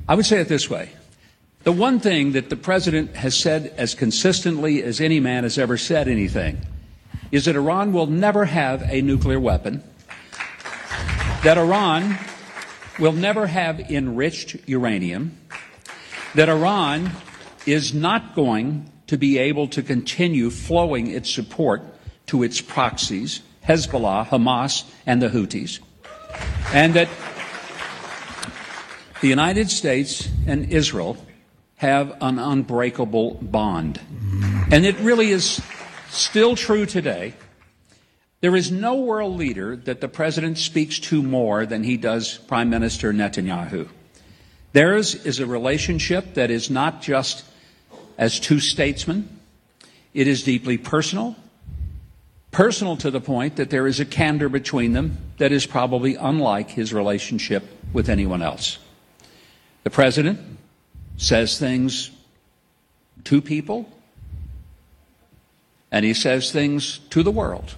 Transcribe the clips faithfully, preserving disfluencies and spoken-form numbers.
I would say it this way. The one thing that the president has said as consistently as any man has ever said anything is that Iran will never have a nuclear weapon, that Iran will never have enriched uranium, that Iran is not going to be able to continue flowing its support to its proxies, Hezbollah, Hamas, and the Houthis, and that the United States and Israel have an unbreakable bond. And it really is still true today. There is no world leader that the president speaks to more than he does Prime Minister Netanyahu. Theirs is a relationship that is not just as two statesmen. It is deeply personal, personal to the point that there is a candor between them that is probably unlike his relationship with anyone else. The president says things to people, and he says things to the world.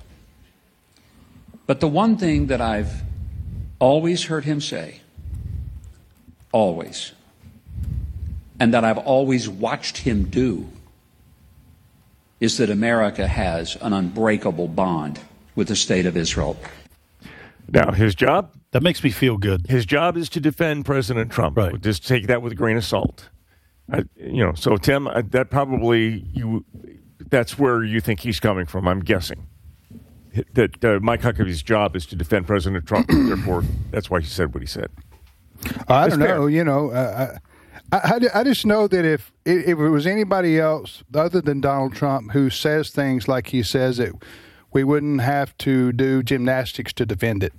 But the one thing that I've always heard him say, always, and that I've always watched him do, is that America has an unbreakable bond with the state of Israel. Now, his job? That makes me feel good. His job is to defend President Trump. Right. Just take that with a grain of salt. I, you know, so Tim, I, that probably you. That's where you think he's coming from. I'm guessing that uh, Mike Huckabee's job is to defend President Trump. Therefore, that's why he said what he said. I That's don't fair. know. You know, uh, I, I I just know that if if it was anybody else other than Donald Trump who says things like he says it, we wouldn't have to do gymnastics to defend it.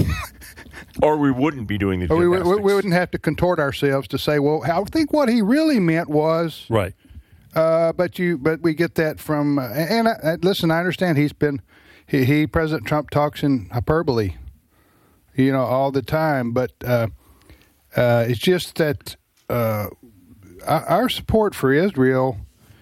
Or we wouldn't be doing the Or gymnastics. we, we, we wouldn't have to contort ourselves to say, well, I think what he really meant was Right. Uh, but you, but we get that from. Uh, and I, I, listen, I understand he's been, he, he President Trump talks in hyperbole, you know, all the time. But uh, uh, it's just that uh, our, our support for Israel.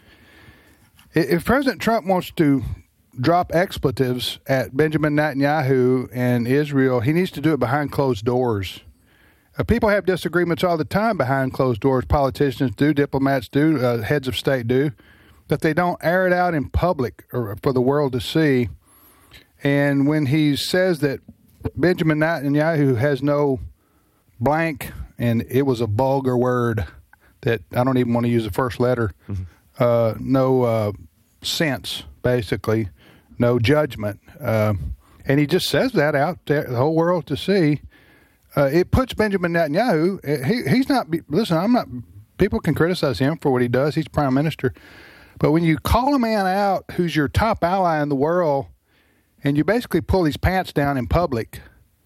If President Trump wants to drop expletives at Benjamin Netanyahu and Israel, he needs to do it behind closed doors. Uh, people have disagreements all the time behind closed doors. Politicians do, diplomats do, uh, heads of state do, but they don't air it out in public or for the world to see. And when he says that Benjamin Netanyahu has no blank, and it was a vulgar word that I don't even want to use the first letter, mm-hmm. uh, no uh, sense, basically, no judgment. Uh, and he just says that out to the whole world to see. Uh, it puts Benjamin Netanyahu, he, he's not, listen, I'm not, people can criticize him for what he does. He's prime minister. But when you call a man out who's your top ally in the world and you basically pull his pants down in public,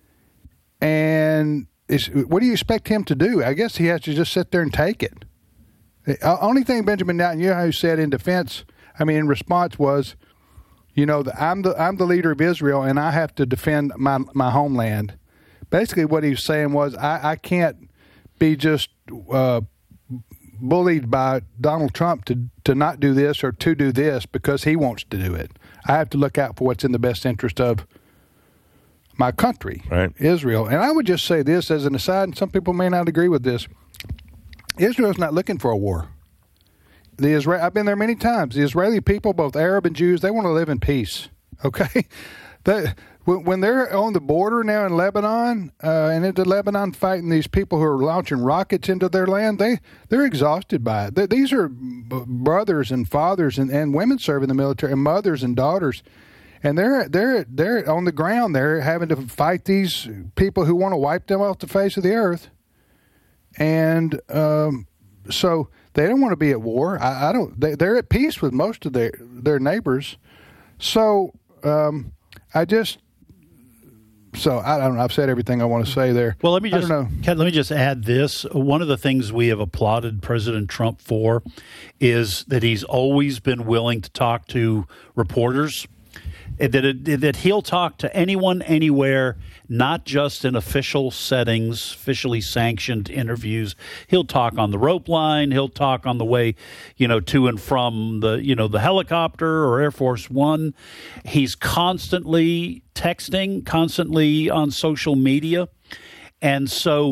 and it's, what do you expect him to do? I guess he has to just sit there and take it. The only thing Benjamin Netanyahu said in defense, I mean, in response was, you know, the, I'm the I'm the leader of Israel and I have to defend my my homeland. Basically, what he was saying was, I, I can't be just uh, bullied by Donald Trump to, to not do this or to do this because he wants to do it. I have to look out for what's in the best interest of my country, right. Israel. And I would just say this as an aside, and some people may not agree with this. Israel's not looking for a war. The Isra- I've been there many times. The Israeli people, both Arab and Jews, they want to live in peace, okay? they, when they're on the border now in Lebanon, uh, and into Lebanon fighting these people who are launching rockets into their land, they, they're exhausted by it. They, these are b- brothers and fathers and, and women serving the military and mothers and daughters. And they're they're they're on the ground. They're having to fight these people who want to wipe them off the face of the earth. And um, so they don't want to be at war. I, I don't. They, they're at peace with most of their their neighbors. So um, I just. So I don't know. I've said everything I want to say there. Well, let me just I don't know. Ken, let me just add this. One of the things we have applauded President Trump for is that he's always been willing to talk to reporters. That it, that he'll talk to anyone, anywhere, not just in official settings, officially sanctioned interviews. He'll talk on the rope line. He'll talk on the way, you know, to and from the, you know, the helicopter or Air Force One. He's constantly texting, constantly on social media. And so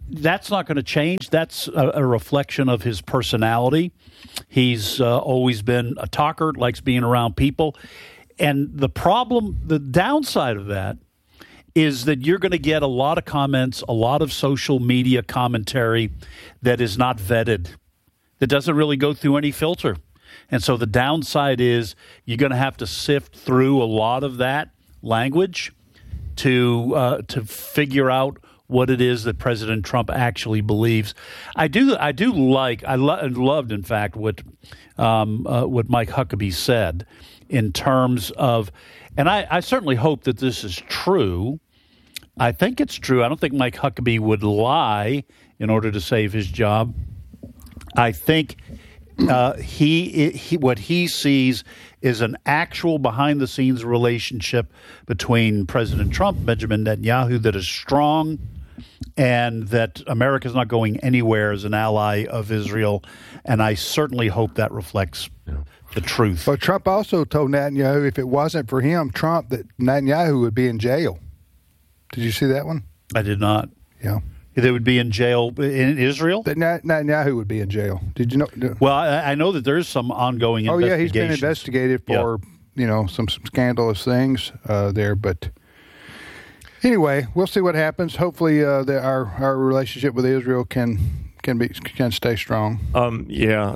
that's not going to change. That's a, a reflection of his personality. He's uh, always been a talker, likes being around people. And the problem, the downside of that is that you're going to get a lot of comments, a lot of social media commentary that is not vetted, that doesn't really go through any filter. And so the downside is you're going to have to sift through a lot of that language to uh, to figure out what it is that President Trump actually believes. I do I do like, I lo- loved, in fact, what um, uh, what Mike Huckabee said in terms of, and I, I certainly hope that this is true. I think it's true. I don't think Mike Huckabee would lie in order to save his job. I think uh, he, he what he sees is an actual behind-the-scenes relationship between President Trump and Benjamin Netanyahu that is strong, and that America's not going anywhere as an ally of Israel. And I certainly hope that reflects yeah. the truth. But Trump also told Netanyahu if it wasn't for him, Trump, that Netanyahu would be in jail. Did you see that one? I did not. Yeah. They would be in jail in Israel? That Netanyahu would be in jail. Did you know? Well, I, I know that there is some ongoing oh, investigation. Oh, yeah, he's been investigated for, yeah. you know, some, some scandalous things uh, there. But anyway, we'll see what happens. Hopefully uh, the, our, our relationship with Israel can can be can stay strong. Um, yeah,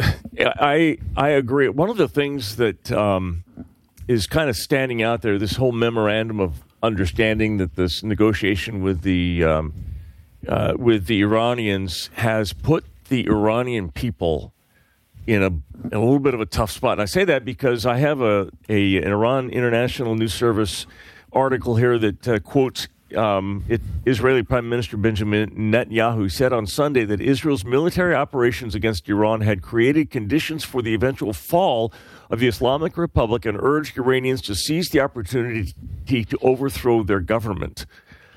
I I agree. One of the things that um, is kind of standing out there, this whole memorandum of understanding that this negotiation with the um, uh, with the Iranians has put the Iranian people in a, in a little bit of a tough spot. And I say that because I have a, a an Iran International News Service article here that uh, quotes um, it, Israeli Prime Minister Benjamin Netanyahu said on Sunday that Israel's military operations against Iran had created conditions for the eventual fall of the Islamic Republic and urged Iranians to seize the opportunity to overthrow their government.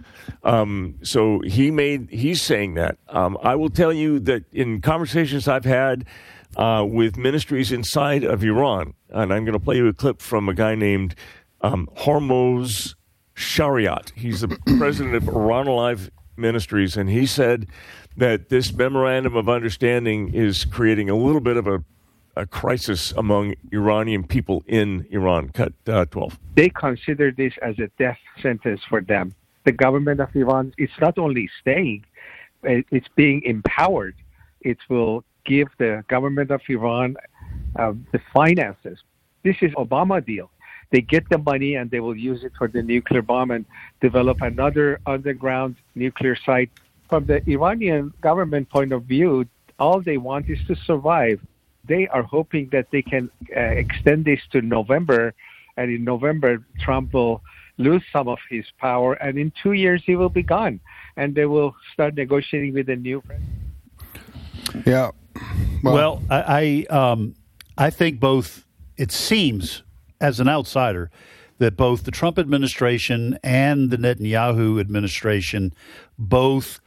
Um, so he made he's saying that. Um, I will tell you that in conversations I've had uh, with ministries inside of Iran, and I'm going to play you a clip from a guy named um, Hormoz Shariat. He's the president of Iran Alive Ministries, and he said that this memorandum of understanding is creating a little bit of a a crisis among Iranian people in Iran. Cut uh, twelve. They consider this as a death sentence for them. The government of Iran, it's not only staying, it's being empowered. It will give the government of Iran uh, the finances. This is Obama deal. They get the money and they will use it for the nuclear bomb and develop another underground nuclear site. From the Iranian government point of view, all they want is to survive. They are hoping that they can uh, extend this to November, and in November, Trump will lose some of his power, and in two years, he will be gone, and they will start negotiating with a new president. Yeah. Well, well I I, um, I think both, it seems, as an outsider, that both the Trump administration and the Netanyahu administration both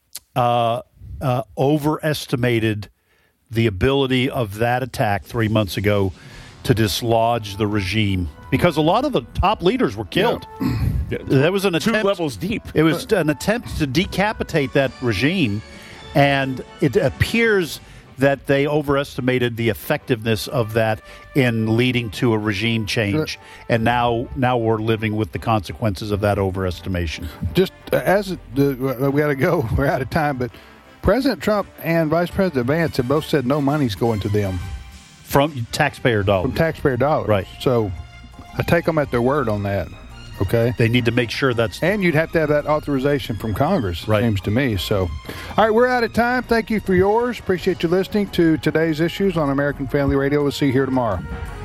uh, uh, overestimated the ability of that attack three months ago to dislodge the regime, because a lot of the top leaders were killed. Yeah. That was an attempt, two levels deep. It was an attempt to decapitate that regime, and it appears that they overestimated the effectiveness of that in leading to a regime change, and now now we're living with the consequences of that overestimation. Just uh, as uh, we got to go, we're out of time, but President Trump and Vice President Vance have both said no money's going to them. From taxpayer dollars. From taxpayer dollars. Right. So I take them at their word on that, okay? They need to make sure that's... And you'd have to have that authorization from Congress, right. Seems to me. So, all right, we're out of time. Thank you for yours. Appreciate you listening to today's issues on American Family Radio. We'll see you here tomorrow.